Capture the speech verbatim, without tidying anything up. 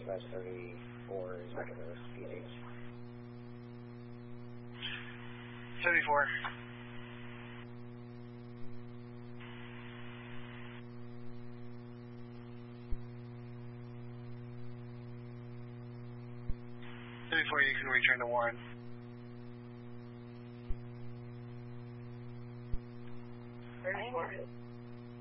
slash thirty-four is like a speed H. seventy-four. seventy-four, you can return to Warren. thirty-four.